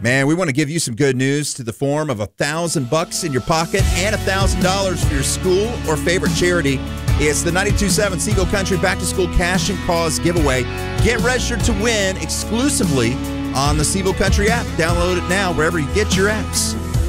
Man, we want to give you some good news to the form of $1,000 in your pocket and $1,000 for your school or favorite charity. It's the 92.7 Seagull Country Back to School Cash and Cause giveaway. Get registered to win exclusively on the Seagull Country app. Download it now wherever you get your apps.